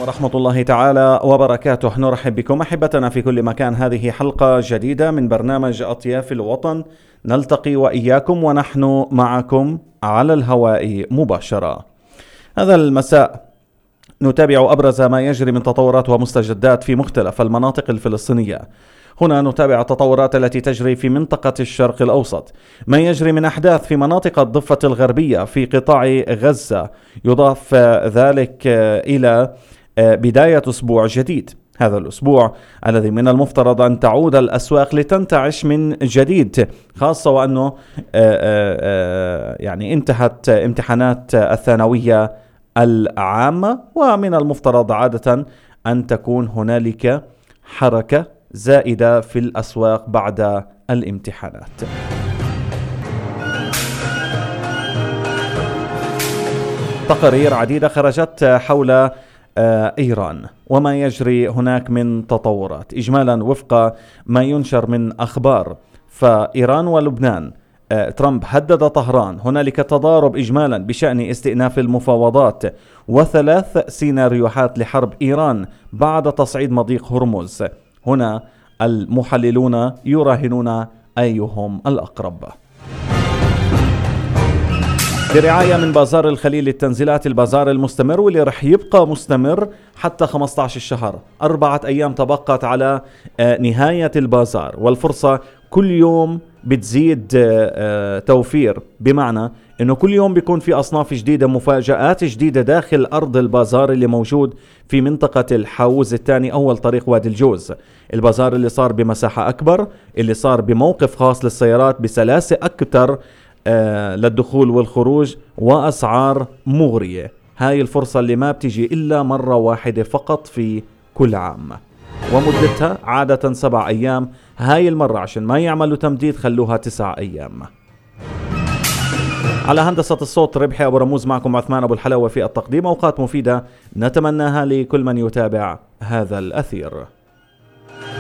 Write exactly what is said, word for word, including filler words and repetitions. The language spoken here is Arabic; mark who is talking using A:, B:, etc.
A: ورحمة الله تعالى وبركاته. نرحب بكم أحبتنا في كل مكان. هذه حلقة جديدة من برنامج أطياف الوطن، نلتقي وإياكم ونحن معكم على الهواء مباشرة. هذا المساء نتابع أبرز ما يجري من تطورات ومستجدات في مختلف المناطق الفلسطينية. هنا نتابع التطورات التي تجري في منطقة الشرق الأوسط، ما يجري من أحداث في مناطق الضفة الغربية في قطاع غزة، يضاف ذلك إلى بداية أسبوع جديد. هذا الأسبوع الذي من المفترض أن تعود الأسواق لتنتعش من جديد، خاصة وأنه يعني انتهت امتحانات الثانوية العامة، ومن المفترض عادة أن تكون هنالك حركة زائدة في الأسواق بعد الامتحانات. تقارير عديدة خرجت حول إيران وما يجري هناك من تطورات. إجمالا وفق ما ينشر من أخبار، فإيران ولبنان، ترامب هدد طهران، هنالك تضارب إجمالا بشأن استئناف المفاوضات، وثلاث سيناريوهات لحرب إيران بعد تصعيد مضيق هرمز. هنا المحللون يراهنون أيهم الأقرب. برعاية من بازار الخليل للتنزيلات، البازار المستمر واللي رح يبقى مستمر حتى خمسة عشر الشهر، أربعة أيام تبقت على نهاية البازار، والفرصة كل يوم بتزيد توفير، بمعنى انه كل يوم بيكون في اصناف جديدة، مفاجآت جديدة داخل ارض البازار اللي موجود في منطقة الحوز الثاني اول طريق وادي الجوز. البازار اللي صار بمساحة اكبر، اللي صار بموقف خاص للسيارات، بسلاسة اكثر آه للدخول والخروج، واسعار مغرية. هاي الفرصة اللي ما بتيجي الا مرة واحدة فقط في كل عام، ومدتها عادة سبع أيام. هاي المرة عشان ما يعملوا تمديد خلوها تسع أيام. على هندسة الصوت ربحي أبو رموز، معكم عثمان أبو الحلاوة في التقديم. أوقات مفيدة نتمناها لكل من يتابع هذا الأثير.